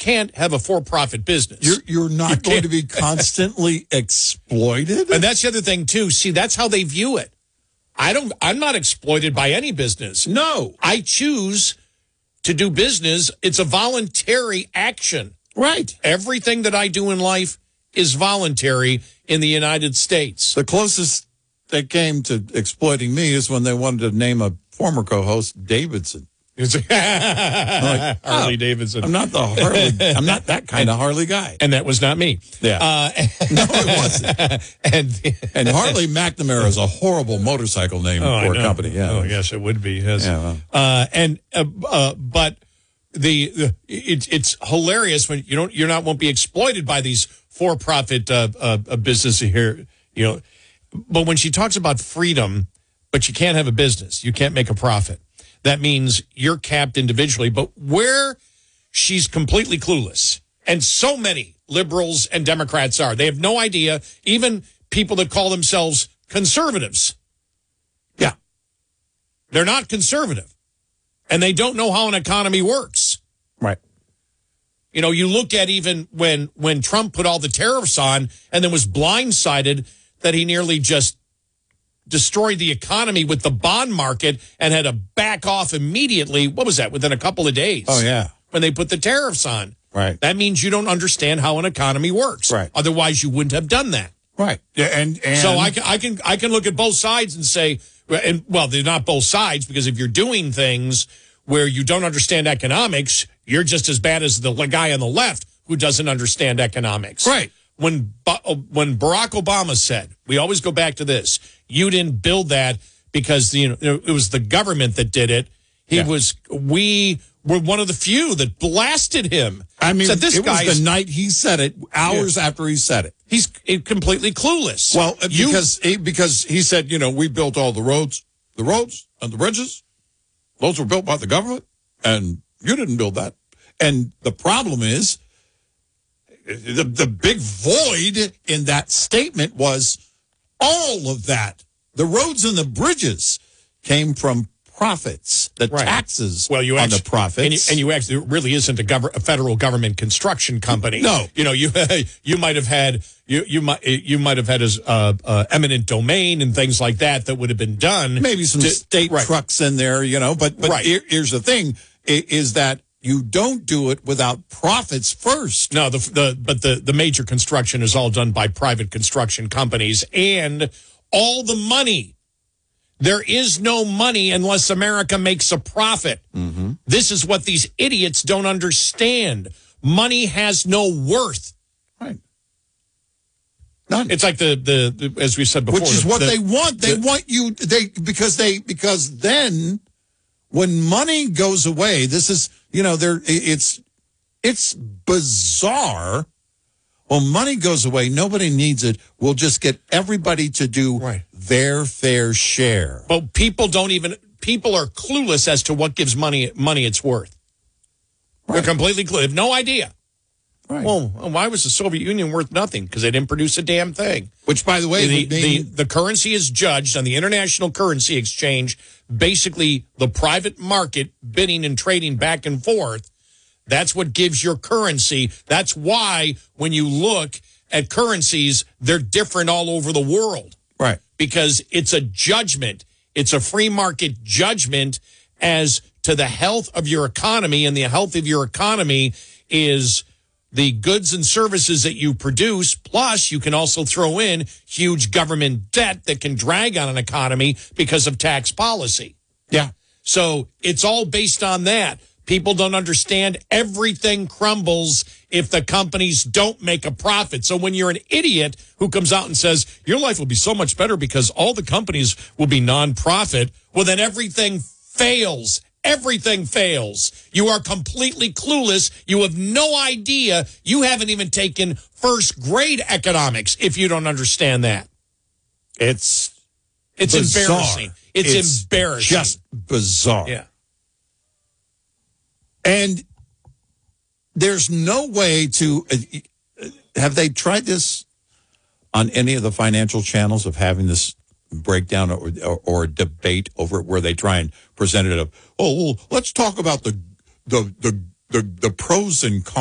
can't have a for-profit business. You're not going to be constantly exploited? And that's the other thing, too. See, that's how they view it. I'm not exploited by any business. No. I choose to do business. It's a voluntary action. Right. Everything that I do in life is voluntary in the United States. The closest they came to exploiting me is when they wanted to name a former co-host Davidson. Harley Davidson. I'm not that kind of Harley guy. And that was not me. Yeah. No, it wasn't. And Harley McNamara is a horrible motorcycle name for a company. Yeah. Oh, yes, it would be. Yes. Yeah, well. But it's hilarious when won't be exploited by these for-profit businesses here. But when she talks about freedom, but you can't have a business, you can't make a profit. That means you're capped individually. But where she's completely clueless, and so many liberals and Democrats are, they have no idea, even people that call themselves conservatives. Yeah. They're not conservative, and they don't know how an economy works. Right. You look at even when Trump put all the tariffs on and then was blindsided that he nearly just destroyed the economy with the bond market and had to back off immediately. What was that? Within a couple of days. Oh, yeah. When they put the tariffs on. Right. That means you don't understand how an economy works. Right. Otherwise, you wouldn't have done that. Right. Yeah, and so I can look at both sides and say, well, they're not both sides, because if you're doing things where you don't understand economics, you're just as bad as the guy on the left who doesn't understand economics. Right. When Barack Obama said, we always go back to this, you didn't build that because it was the government that did it. We were one of the few that blasted him. I mean, it was the night he said it, hours after he said it. He's completely clueless. Well, because he said, we built all the roads and the bridges. Those were built by the government, and you didn't build that. And the problem is, the big void in that statement was all of that. The roads and the bridges came from profits, the taxes on the profits. And you actually, it really isn't a federal government construction company. No. You might have had as eminent domain and things like that would have been done. Maybe some state trucks in there, but here's the thing, is that you don't do it without profits first. No, but the major construction is all done by private construction companies, and all the money. There is no money unless America makes a profit. Mm-hmm. This is what these idiots don't understand. Money has no worth. Right. None. It's like the as we said before, which is what they want. They want you because then when money goes away, this is it's bizarre. When money goes away, nobody needs it. We'll just get everybody to do their fair share. But people are clueless as to what gives money its worth. Right. They're completely clueless. They have no idea. Right. Well, why was the Soviet Union worth nothing? Because they didn't produce a damn thing. Which, by the way, the currency is judged on the International Currency Exchange, basically the private market bidding and trading back and forth. That's what gives your currency. That's why when you look at currencies, they're different all over the world. Right. Because it's a judgment. It's a free market judgment as to the health of your economy, and the health of your economy is the goods and services that you produce, plus you can also throw in huge government debt that can drag on an economy because of tax policy. Yeah. So it's all based on that. People don't understand everything crumbles if the companies don't make a profit. So when you're an idiot who comes out and says, your life will be so much better because all the companies will be nonprofit, well, then everything fails. Everything fails. You are completely clueless. You have no idea. You haven't even taken first grade economics if you don't understand that. It's embarrassing. It's embarrassing. Just bizarre. Yeah. And there's no way to have they tried this on any of the financial channels of having this breakdown or debate over it where they try and present it of, let's talk about the pros and cons.